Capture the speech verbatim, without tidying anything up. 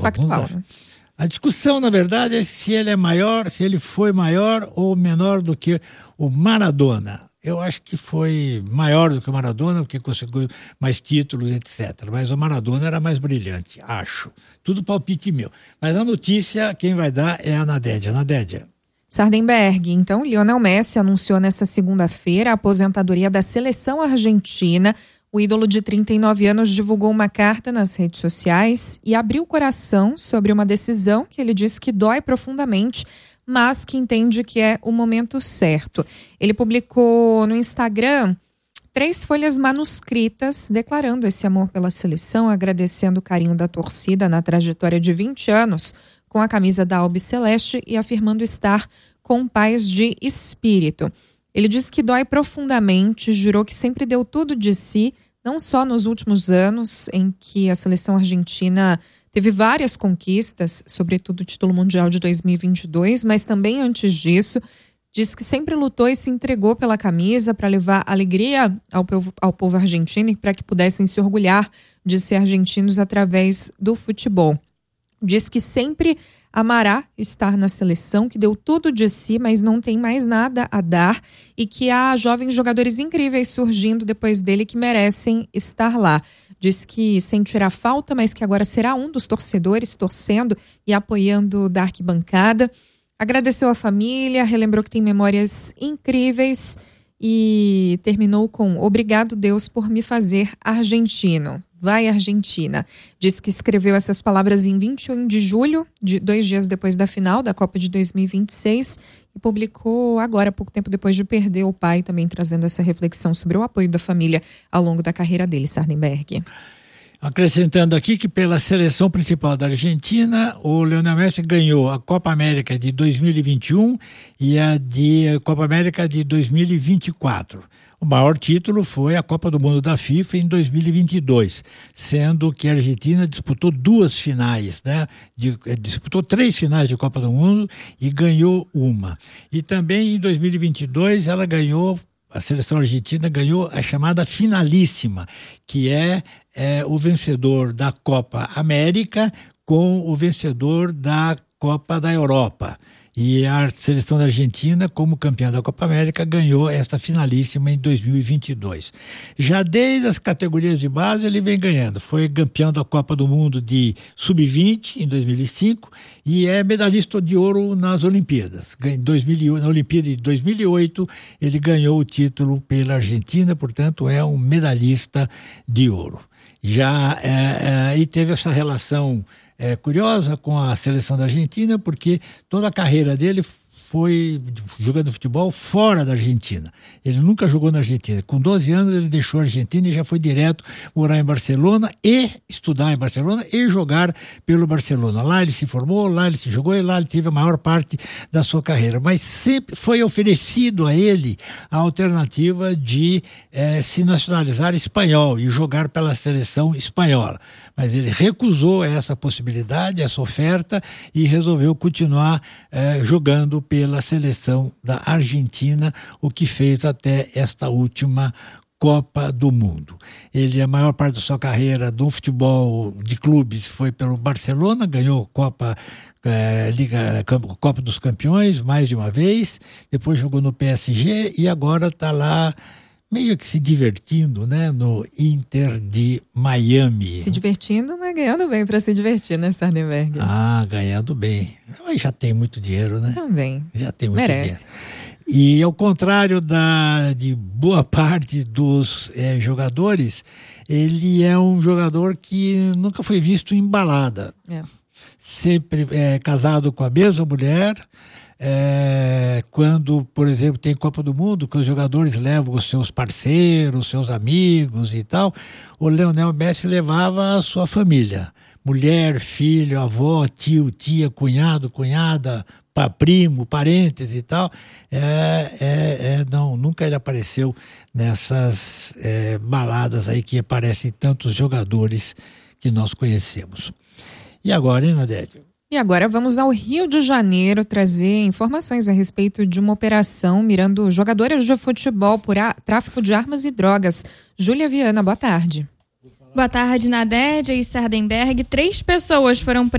factual. Né? A discussão, na verdade, é se ele é maior, se ele foi maior ou menor do que o Maradona. Eu acho que foi maior do que o Maradona, porque conseguiu mais títulos, etcétera. Mas o Maradona era mais brilhante, acho. Tudo palpite meu. Mas a notícia, quem vai dar é a Nadédia. Nadédia. Sardenberg, então, Lionel Messi anunciou nesta segunda-feira a aposentadoria da seleção argentina. O ídolo de trinta e nove anos divulgou uma carta nas redes sociais e abriu o coração sobre uma decisão que ele disse que dói profundamente, mas que entende que é o momento certo. Ele publicou no Instagram três folhas manuscritas declarando esse amor pela seleção, agradecendo o carinho da torcida na trajetória de vinte anos com a camisa da Albiceleste e afirmando estar com paz de espírito. Ele disse que dói profundamente, jurou que sempre deu tudo de si, não só nos últimos anos em que a seleção argentina teve várias conquistas, sobretudo o título mundial de dois mil e vinte e dois, mas também antes disso, diz que sempre lutou e se entregou pela camisa para levar alegria ao povo, ao povo argentino e para que pudessem se orgulhar de ser argentinos através do futebol. Diz que sempre amará estar na seleção, que deu tudo de si, mas não tem mais nada a dar e que há jovens jogadores incríveis surgindo depois dele que merecem estar lá. Diz que sentirá falta, mas que agora será um dos torcedores, torcendo e apoiando da arquibancada. Agradeceu a família, relembrou que tem memórias incríveis e terminou com: obrigado, Deus, por me fazer argentino. Vai, Argentina. Diz que escreveu essas palavras em vinte e um de julho, de dois dias depois da final da Copa de dois mil e vinte e seis, e publicou agora, pouco tempo depois de perder o pai, também trazendo essa reflexão sobre o apoio da família ao longo da carreira dele, Sardenberg. Acrescentando aqui que pela seleção principal da Argentina, o Lionel Messi ganhou a Copa América de dois mil e vinte e um e a de a Copa América de dois mil e vinte e quatro. O maior título foi a Copa do Mundo da FIFA em dois mil e vinte e dois, sendo que a Argentina disputou duas finais, né? De, disputou três finais de Copa do Mundo e ganhou uma. E também em dois mil e vinte e dois ela ganhou, a seleção argentina ganhou a chamada finalíssima, que é, é o vencedor da Copa América com o vencedor da Copa da Europa. E a seleção da Argentina, como campeã da Copa América, ganhou esta finalíssima em dois mil e vinte e dois. Já desde as categorias de base ele vem ganhando. Foi campeão da Copa do Mundo de sub vinte em dois mil e cinco e é medalhista de ouro nas Olimpíadas. Em dois mil e oito, na Olimpíada de dois mil e oito ele ganhou o título pela Argentina, portanto é um medalhista de ouro. Já é, é, e teve essa relação É, curiosa com a seleção da Argentina, porque toda a carreira dele foi jogando futebol fora da Argentina. Ele nunca jogou na Argentina. Com doze anos ele deixou a Argentina e já foi direto morar em Barcelona e estudar em Barcelona e jogar pelo Barcelona. Lá ele se formou, lá ele se jogou e lá ele teve a maior parte da sua carreira. Mas sempre foi oferecido a ele a alternativa de eh, se nacionalizar espanhol e jogar pela seleção espanhola. Mas ele recusou essa possibilidade, essa oferta, e resolveu continuar eh, jogando pela seleção da Argentina, o que fez até esta última Copa do Mundo. Ele, a maior parte da sua carreira do futebol de clubes foi pelo Barcelona, ganhou Copa, eh, Liga, Copa dos Campeões mais de uma vez, depois jogou no P S G e agora está lá meio que se divertindo, né, no Inter de Miami. Se divertindo, mas ganhando bem para se divertir, né, Sardenberg? Ah, ganhando bem. Mas já tem muito dinheiro, né? Também. Já tem muito Merece. dinheiro. E ao contrário da, de boa parte dos é, jogadores, ele é um jogador que nunca foi visto em balada. É. Sempre é casado com a mesma mulher. É, quando, por exemplo, tem Copa do Mundo, que os jogadores levam os seus parceiros, seus amigos e tal, o Lionel Messi levava a sua família, mulher, filho, avó, tio, tia, cunhado, cunhada, primo, parentes e tal. É, é, é, não, nunca ele apareceu nessas é, baladas aí que aparecem tantos jogadores que nós conhecemos. E agora, hein, Nadélia? E agora vamos ao Rio de Janeiro trazer informações a respeito de uma operação mirando jogadores de futebol por a, tráfico de armas e drogas. Júlia Viana, boa tarde. Boa tarde, Nadédia e Sardenberg. Três pessoas foram